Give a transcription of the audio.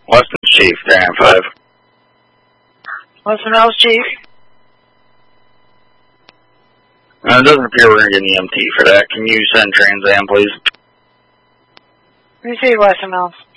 Weston Chief, Grand 5. Weston Mills, Chief. It doesn't appear we're going to get an EMT for that. Can you send Trans Am, please? Receive, Weston Mills.